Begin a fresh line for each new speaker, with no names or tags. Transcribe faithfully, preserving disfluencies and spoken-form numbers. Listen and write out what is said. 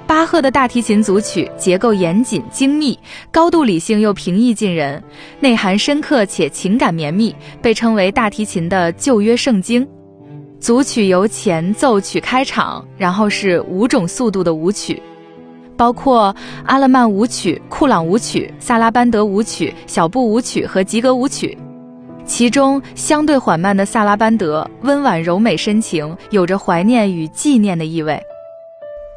巴赫的大提琴组曲结构严谨精密，高度理性又平易近人，内涵深刻且情感绵密，被称为大提琴的旧约圣经。组曲由前奏曲开场，然后是五种速度的舞曲，包括阿勒曼舞曲、库朗舞曲、萨拉班德舞曲、小步舞曲和吉格舞曲。其中相对缓慢的萨拉班德温婉柔美深情，有着怀念与纪念的意味，